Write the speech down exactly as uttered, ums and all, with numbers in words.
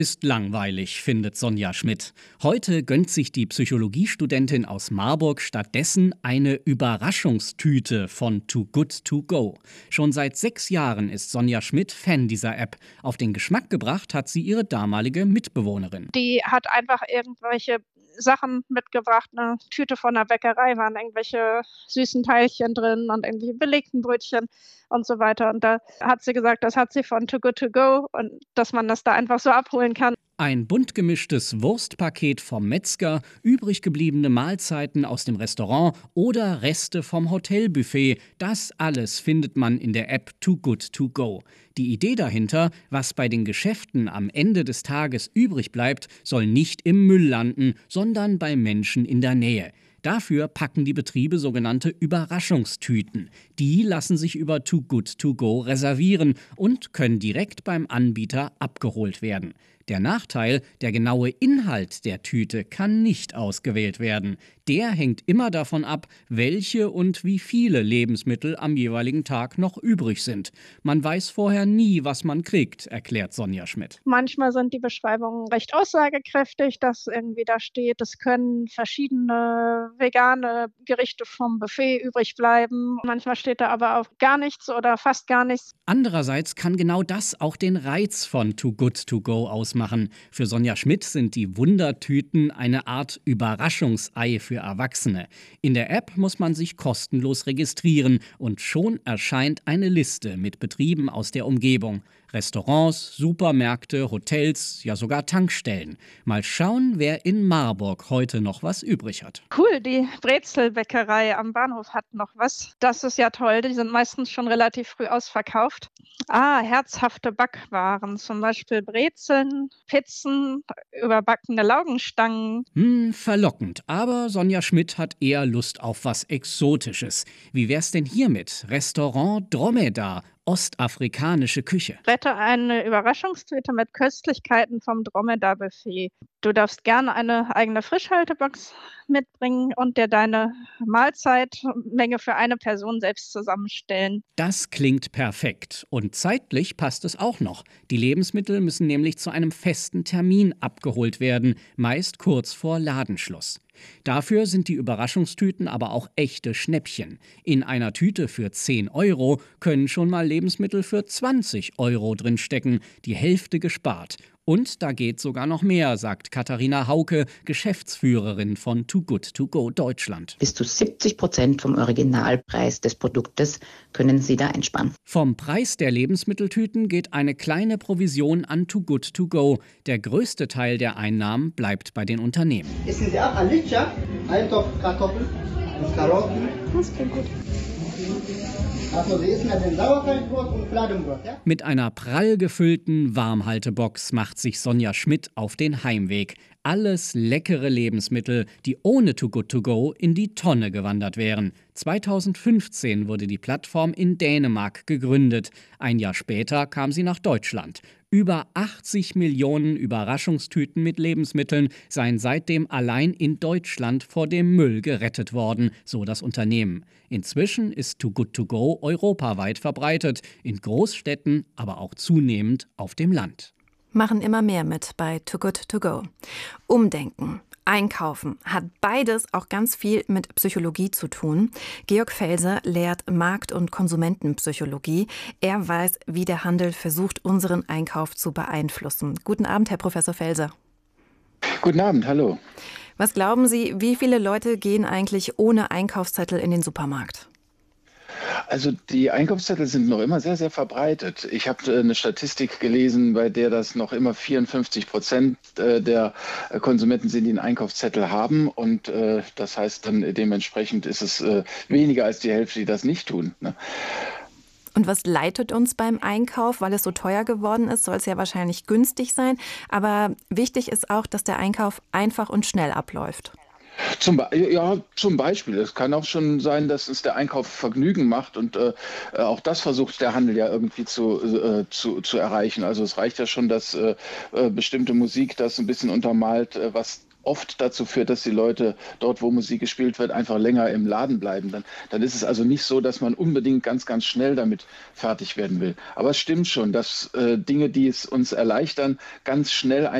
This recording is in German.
Ist langweilig, findet Sonja Schmidt. Heute gönnt sich die Psychologiestudentin aus Marburg stattdessen eine Überraschungstüte von Too Good To Go. Schon seit sechs Jahren ist Sonja Schmidt Fan dieser App. Auf den Geschmack gebracht hat sie ihre damalige Mitbewohnerin. Die hat einfach irgendwelche Sachen mitgebracht. Eine Tüte von der Bäckerei, waren irgendwelche süßen Teilchen drin und irgendwie belegten Brötchen und so weiter. Und da hat sie gesagt, das hat sie von Too Good To Go und dass man das da einfach so abholen kann. Ein bunt gemischtes Wurstpaket vom Metzger, übrig gebliebene Mahlzeiten aus dem Restaurant oder Reste vom Hotelbuffet. Das alles findet man in der App Too Good To Go. Die Idee dahinter, was bei den Geschäften am Ende des Tages übrig bleibt, soll nicht im Müll landen, sondern bei Menschen in der Nähe. Dafür packen die Betriebe sogenannte Überraschungstüten. Die lassen sich über Too Good To Go reservieren und können direkt beim Anbieter abgeholt werden. Der Nachteil, der genaue Inhalt der Tüte kann nicht ausgewählt werden. Der hängt immer davon ab, welche und wie viele Lebensmittel am jeweiligen Tag noch übrig sind. Man weiß vorher nie, was man kriegt, erklärt Sonja Schmidt. Manchmal sind die Beschreibungen recht aussagekräftig, dass irgendwie da steht, es können verschiedene vegane Gerichte vom Buffet übrig bleiben. Manchmal steht da aber auch gar nichts oder fast gar nichts. Andererseits kann genau das auch den Reiz von Too Good To Go ausmachen. Für Sonja Schmidt sind die Wundertüten eine Art Überraschungsei für Erwachsene. In der App muss man sich kostenlos registrieren und schon erscheint eine Liste mit Betrieben aus der Umgebung. Restaurants, Supermärkte, Hotels, ja sogar Tankstellen. Mal schauen, wer in Marburg heute noch was übrig hat. Cool, die Brezelbäckerei am Bahnhof hat noch was. Das ist ja toll, die sind meistens schon relativ früh ausverkauft. Ah, herzhafte Backwaren, zum Beispiel Brezeln, Pizzen, überbackene Laugenstangen. Hm, verlockend, aber Sonja Schmidt hat eher Lust auf was Exotisches. Wie wär's denn hiermit? Restaurant Dromedar. Ostafrikanische Küche. Rette eine Überraschungstüte mit Köstlichkeiten vom Dromedar-Buffet. Du darfst gerne eine eigene Frischhaltebox mitbringen und dir deine Mahlzeitmenge für eine Person selbst zusammenstellen. Das klingt perfekt. Und zeitlich passt es auch noch. Die Lebensmittel müssen nämlich zu einem festen Termin abgeholt werden, meist kurz vor Ladenschluss. Dafür sind die Überraschungstüten aber auch echte Schnäppchen. In einer Tüte für zehn Euro können schon mal Lebensmittel für zwanzig Euro drinstecken, die Hälfte gespart. Und da geht sogar noch mehr, sagt Katharina Hauke, Geschäftsführerin von Too Good To Go Deutschland. Bis zu siebzig Prozent vom Originalpreis des Produktes können Sie da einsparen. Vom Preis der Lebensmitteltüten geht eine kleine Provision an Too Good To Go. Der größte Teil der Einnahmen bleibt bei den Unternehmen. Essen Sie auch Alicia, Eintopfkartoffeln und Karotten. Das klingt gut. Also Sie essen den Sauerteigbrot und Fladenbrot, ja? Mit einer prall gefüllten Warmhaltebox macht sich Sonja Schmidt auf den Heimweg. Alles leckere Lebensmittel, die ohne Too Good To Go in die Tonne gewandert wären. zweitausendfünfzehn wurde die Plattform in Dänemark gegründet. Ein Jahr später kam sie nach Deutschland. Über achtzig Millionen Überraschungstüten mit Lebensmitteln seien seitdem allein in Deutschland vor dem Müll gerettet worden, so das Unternehmen. Inzwischen ist Too Good To Go europaweit verbreitet, in Großstädten, aber auch zunehmend auf dem Land. Machen immer mehr mit bei Too Good To Go. Umdenken, einkaufen, hat beides auch ganz viel mit Psychologie zu tun. Georg Felser lehrt Markt- und Konsumentenpsychologie. Er weiß, wie der Handel versucht, unseren Einkauf zu beeinflussen. Guten Abend, Herr Professor Felser. Guten Abend, hallo. Was glauben Sie, wie viele Leute gehen eigentlich ohne Einkaufszettel in den Supermarkt? Also die Einkaufszettel sind noch immer sehr, sehr verbreitet. Ich habe eine Statistik gelesen, bei der das noch immer vierundfünfzig Prozent der Konsumenten sind, die einen Einkaufszettel haben. Und das heißt dann dementsprechend ist es weniger als die Hälfte, die das nicht tun. Und was leitet uns beim Einkauf? Weil es so teuer geworden ist, soll es ja wahrscheinlich günstig sein. Aber wichtig ist auch, dass der Einkauf einfach und schnell abläuft. Zum, ja, zum Beispiel. Es kann auch schon sein, dass uns der Einkauf Vergnügen macht und äh, auch das versucht der Handel ja irgendwie zu, äh, zu, zu erreichen. Also es reicht ja schon, dass äh, bestimmte Musik das ein bisschen untermalt, äh, was oft dazu führt, dass die Leute dort, wo Musik gespielt wird, einfach länger im Laden bleiben. Dann, dann ist es also nicht so, dass man unbedingt ganz, ganz schnell damit fertig werden will. Aber es stimmt schon, dass äh, Dinge, die es uns erleichtern, ganz schnell